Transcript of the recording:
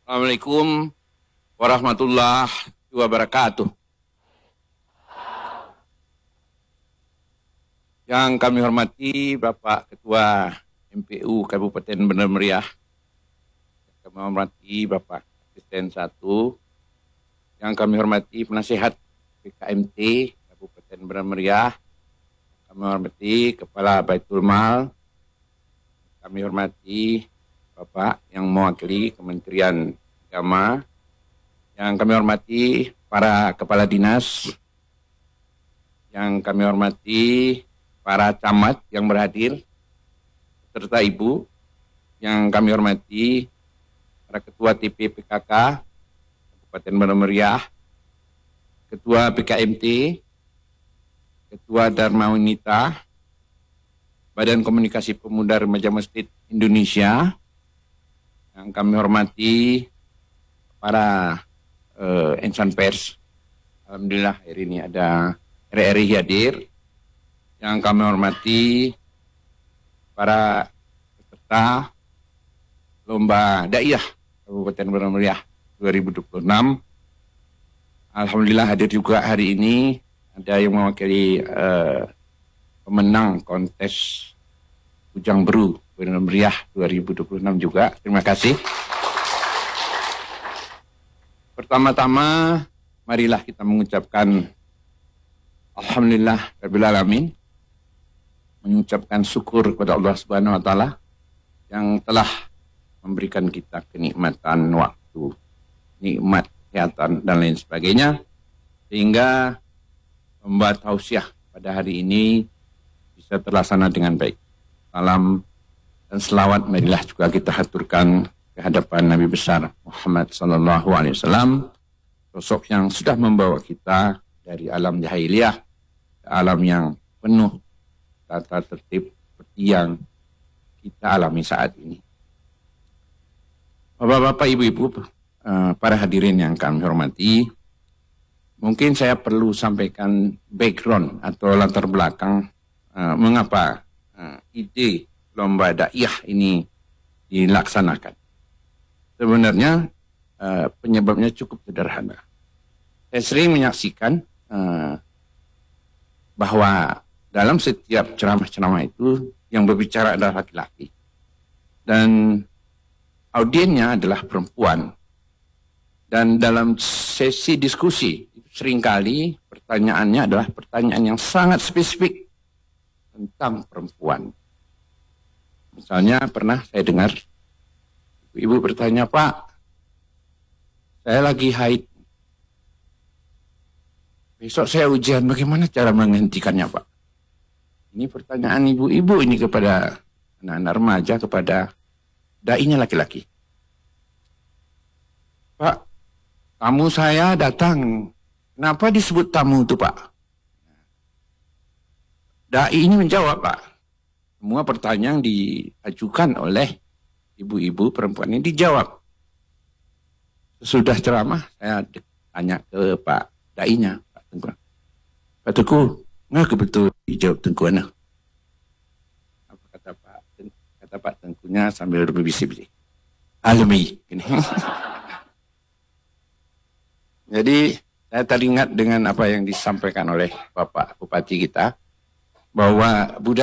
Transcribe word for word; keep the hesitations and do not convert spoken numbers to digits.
Assalamualaikum warahmatullahi wabarakatuh. Yang kami hormati Bapak Ketua M P U Kabupaten Benar Meriah, yang kami hormati Bapak Asisten satu, yang kami hormati Penasihat P K M T Kabupaten Benar Meriah, kami hormati Kepala Baitul Mal, kami hormati Bapak yang mewakili Kementerian Agama, yang kami hormati para kepala dinas, yang kami hormati para camat yang berhadir, serta Ibu, yang kami hormati para Ketua T P P K K Kabupaten Benar Meriah, Ketua P K M T, Ketua Dharma Wanita, Badan Komunikasi Pemuda Remaja Masjid Indonesia, yang kami hormati para uh, insan pers. Alhamdulillah hari ini ada R R I hadir. Yang kami hormati para peserta Lomba Daiyah Kabupaten Benar Meriah dua ribu dua puluh enam. Alhamdulillah hadir juga hari ini ada yang mewakili uh, pemenang kontes Bujang Beru Benar Meriah dua ribu dua puluh enam juga. Terima kasih. Pertama-tama, marilah kita mengucapkan Alhamdulillah Rabbil Alamin, mengucapkan syukur kepada Allah Subhanahu Wa Taala yang telah memberikan kita kenikmatan waktu, nikmat kesehatan dan lain sebagainya, sehingga lomba tausiah pada hari ini bisa terlaksana dengan baik. Salam dan selawat marilah juga kita haturkan ke hadapan Nabi besar Muhammad sallallahu alaihi wasallam, sosok yang sudah membawa kita dari alam jahiliyah ke alam yang penuh tata tertib seperti yang kita alami saat ini. Bapak-bapak, ibu-ibu, para hadirin yang kami hormati, mungkin saya perlu sampaikan background atau latar belakang mengapa ide lomba daiyah ini dilaksanakan. Sebenarnya uh, penyebabnya cukup sederhana. Saya sering menyaksikan uh, bahwa dalam setiap ceramah-ceramah itu yang berbicara adalah laki-laki. Dan audiennya adalah perempuan. Dan dalam sesi diskusi, seringkali pertanyaannya adalah pertanyaan yang sangat spesifik tentang perempuan. Misalnya pernah saya dengar ibu bertanya, "Pak, saya lagi haid. Besok saya ujian, bagaimana cara menghentikannya, Pak?" Ini pertanyaan ibu-ibu ini kepada anak-anak remaja, kepada dai-nya laki-laki. "Pak, tamu saya datang. Kenapa disebut tamu itu, Pak?" Dai ini menjawab, "Pak, semua pertanyaan diajukan oleh ibu-ibu perempuan ini dijawab." Sesudah ceramah, saya tanya ke Pak Dai-nya, Pak Tengku. "Pak Tengku, nggak betul dijawab Tengku anak?" Apa kata Pak kata Pak Tengkunya sambil berbisik-bisik? "Alami." Jadi saya teringat dengan apa yang disampaikan oleh Bapak Bupati kita, bahwa budaya